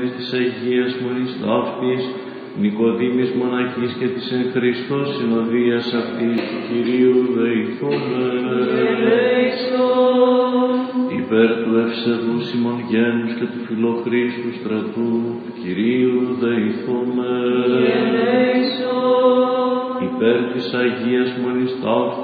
της Αγίας Μονής Ταύτης, Νικοδήμης μοναχής και της εν Χριστώ συνοδείας αυτής του Κυρίου δεηθούμε. Υπέρ του ευσεβούς ημών γένους και του φιλοχρήστου στρατού, του Κυρίου δεηθούμε. Υπέρ της Αγίας Μονής Ταύτης,